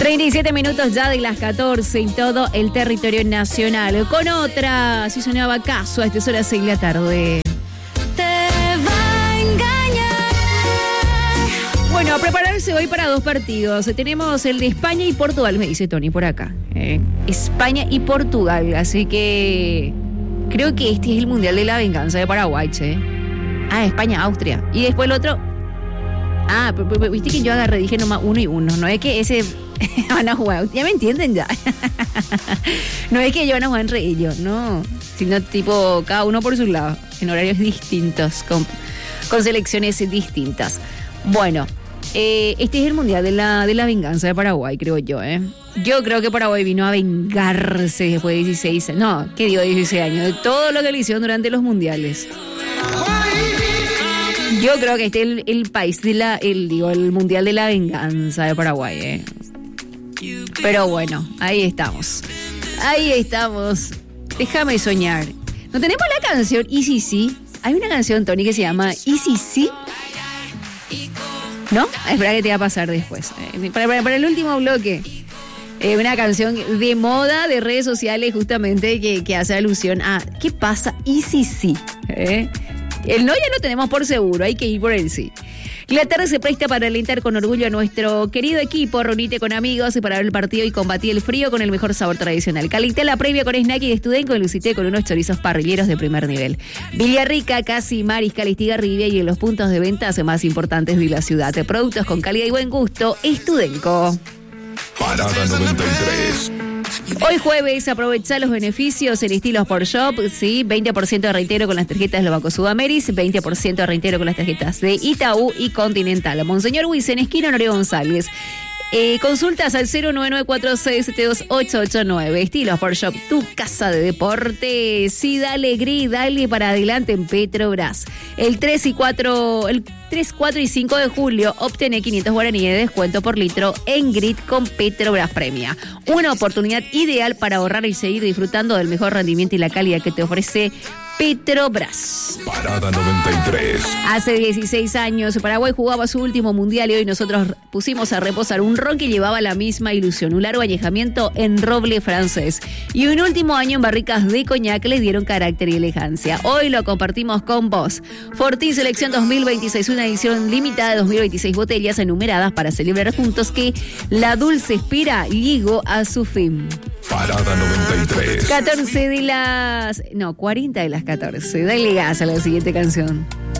37 minutos ya de las 14 en todo el territorio nacional. Con otra, si sonaba caso a estas horas de la tarde. Te va a engañar. Bueno, a prepararse hoy para dos partidos. Tenemos el de España y Portugal, me dice Tony por acá. España y Portugal, así que creo que este es el Mundial de la Venganza de Paraguay, che. España, Austria. Y después el otro... pero viste que yo agarré, dije nomás 1 y 1. No es que ese van a jugar, ya me entienden ya. No es que ellos van a jugar entre ellos, no. Sino tipo cada uno por su lado, en horarios distintos, con selecciones distintas. Bueno, este es el Mundial de la Venganza de Paraguay, creo yo, Yo creo que Paraguay vino a vengarse después de 16 años. No, ¿qué digo 16 años? De todo lo que le hicieron durante los mundiales. Yo creo que este es el país el Mundial de la Venganza de Paraguay, Pero bueno, ahí estamos. Déjame soñar. ¿No tenemos la canción Easy Sí? Hay una canción, Tony, que se llama Easy Sí. ¿No? Espera que te va a pasar después. Para el último bloque. Una canción de moda, de redes sociales, justamente, que hace alusión a ¿qué pasa? Easy Sí. El no ya lo tenemos por seguro, hay que ir por el sí. La tarde se presta para alentar con orgullo a nuestro querido equipo, reunite con amigos y para ver el partido y combatir el frío con el mejor sabor tradicional. Calenté la previa con snack y de Studenco y lucité con unos chorizos parrilleros de primer nivel. Villarrica, Casi, Mariscal, Estigarribia y en los puntos de ventas más importantes de la ciudad. De productos con calidad y buen gusto, Studenco. Parada 93. Hoy jueves aprovecha los beneficios en Estilos por Shop, sí, 20% de reintegro con las tarjetas de Banco Sudameris, 20% de reintegro con las tarjetas de Itaú y Continental. Monseñor Huisen, esquina Honorio González. Consultas al 09946728889. Estilos por Shop, tu casa de deporte. Sí, dale, Gris, dale para adelante en Petrobras. El 3, 4 y 5 de julio obtiene 500 guaraníes de descuento por litro en Grid con Petrobras Premia. Una oportunidad ideal para ahorrar y seguir disfrutando del mejor rendimiento y la calidad que te ofrece Petrobras. Parada 93. Hace 16 años Paraguay jugaba su último mundial y hoy nosotros pusimos a reposar un ron que llevaba la misma ilusión, un largo añejamiento en roble francés y un último año en barricas de coñac le dieron carácter y elegancia. Hoy lo compartimos con vos. Fortín Selección 2026, una edición limitada de 2026 botellas enumeradas para celebrar juntos que la dulce espera llegó a su fin. Parada 93. 40 de las 14. Dale gas a la siguiente canción.